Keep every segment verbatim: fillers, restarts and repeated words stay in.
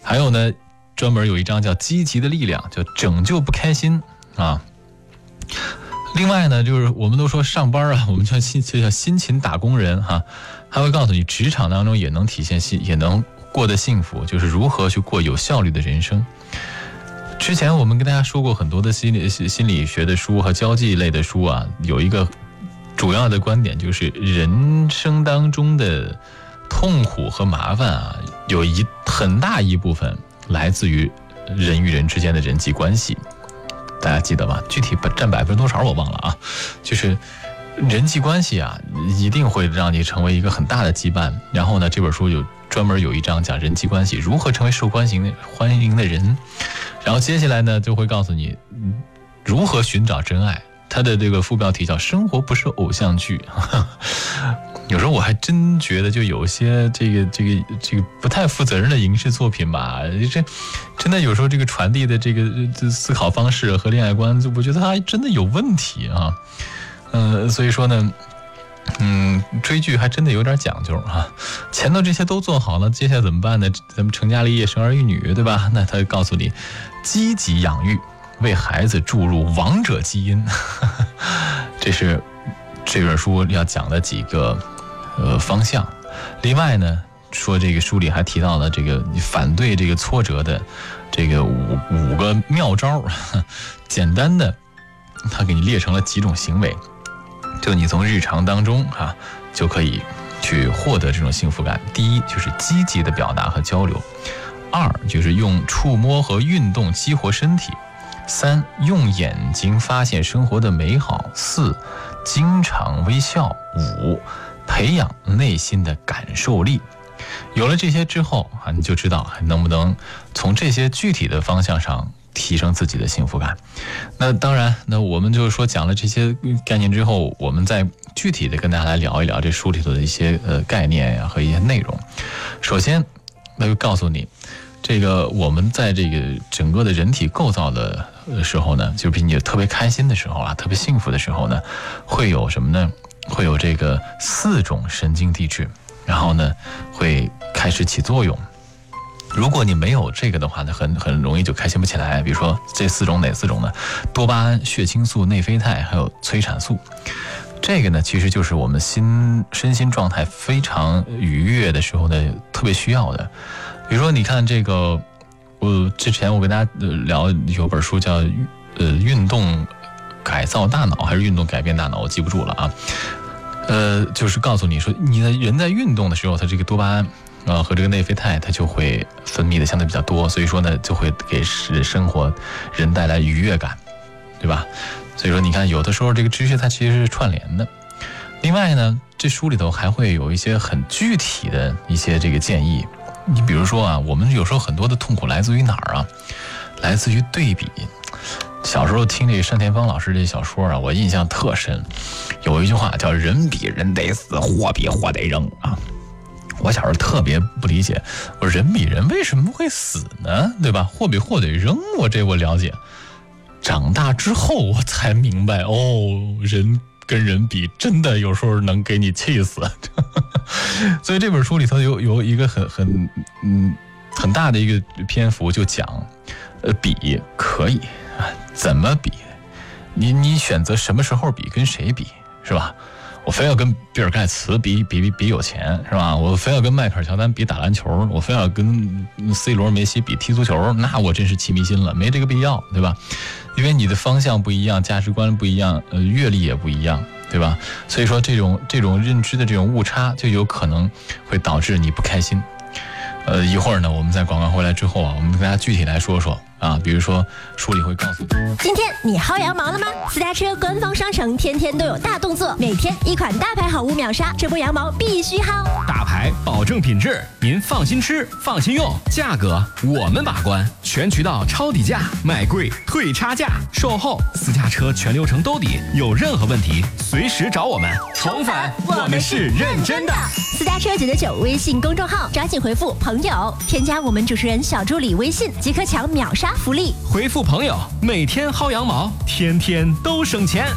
还有呢，专门有一章叫积极的力量，叫拯救不开心啊。另外呢，就是我们都说上班啊，我们叫辛就叫辛勤打工人哈、啊，还会告诉你职场当中也能体现幸，也能过得幸福，就是如何去过有效率的人生。之前我们跟大家说过很多的心理心理学的书和交际类的书啊，有一个主要的观点就是人生当中的痛苦和麻烦啊，有一很大一部分来自于人与人之间的人际关系。大家记得吗？具体占百分之多少我忘了啊，就是人际关系啊，一定会让你成为一个很大的羁绊。然后呢，这本书有专门有一章讲人际关系如何成为受欢迎的欢迎的人。然后接下来呢，就会告诉你如何寻找真爱。它的这个副标题叫生活不是偶像剧。有时候我还真觉得就有些这个这个这个不太负责任的影视作品吧，这真的有时候这个传递的这个这思考方式和恋爱观，我觉得它还真的有问题啊。呃，所以说呢，嗯，追剧还真的有点讲究啊。前头这些都做好了，接下来怎么办呢？咱们成家立业，生儿育女，对吧？那他告诉你，积极养育，为孩子注入王者基因。这是这本书要讲的几个呃方向。另外呢，说这个书里还提到了这个反对这个挫折的这个五五个妙招，简单的他给你列成了几种行为，就你从日常当中啊就可以去获得这种幸福感。第一就是积极的表达和交流，二就是用触摸和运动激活身体，三用眼睛发现生活的美好，四经常微笑，五培养内心的感受力。有了这些之后啊，你就知道能不能从这些具体的方向上提升自己的幸福感。那当然，那我们就是说讲了这些概念之后，我们再具体的跟大家来聊一聊这书里头的一些呃概念呀和一些内容。首先，那就告诉你，这个我们在这个整个的人体构造的时候呢，就是你特别开心的时候啊，特别幸福的时候呢，会有什么呢？会有这个四种神经递质，然后呢会开始起作用。如果你没有这个的话呢，很很容易就开心不起来。比如说这四种哪四种呢？多巴胺、血清素、内啡肽还有催产素。这个呢其实就是我们心身心状态非常愉悦的时候呢特别需要的。比如说你看这个，我之前我跟大家聊有本书叫呃运动改造大脑还是运动改变大脑，我记不住了啊。呃，就是告诉你说，你的人在运动的时候，它这个多巴胺呃和这个内啡肽它就会分泌的相对比较多，所以说呢就会给生活人带来愉悦感，对吧？所以说你看有的时候这个知识它其实是串联的。另外呢，这书里头还会有一些很具体的一些这个建议。你比如说啊，我们有时候很多的痛苦来自于哪儿啊？来自于对比。小时候听这个单田芳老师这小说啊，我印象特深。有一句话叫"人比人得死，货比货得扔"啊。我小时候特别不理解，我说人比人为什么会死呢？对吧？货比货得扔，我这我了解。长大之后我才明白，哦，人跟人比，真的有时候能给你气死。所以这本书里头有有一个很很嗯很大的一个篇幅，就讲，呃，比可以啊，怎么比？你你选择什么时候比，跟谁比，是吧？我非要跟比尔盖茨比比比比有钱，是吧？我非要跟迈克尔乔丹比打篮球，我非要跟 C 罗梅西比踢足球，那我真是气迷心了，没这个必要，对吧？因为你的方向不一样，价值观不一样，呃，阅历也不一样，对吧？所以说这种这种认知的这种误差，就有可能会导致你不开心。呃，一会儿呢，我们在广告回来之后啊，我们跟大家具体来说说啊，比如说书里会告诉你， 今天你薅羊毛了吗？私家车官方商城天天都有大动作，每天一款大牌好物秒杀，这波羊毛必须薅。 大牌保证品质，您放心吃，放心用，价格我们把关，全渠道抄底价，卖贵退差价，售后私家车全流程兜底，有任何问题随时找我们。宠粉，我们是认真的。 私家车九九九微信公众号，抓紧回复朋友，添加我们主持人小助理微信，即可抢秒杀福利。 回复朋友，每天薅羊毛，天天都省钱。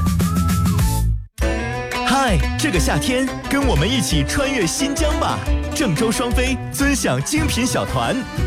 嗨，这个夏天跟我们一起穿越新疆吧！郑州双飞尊享精品小团。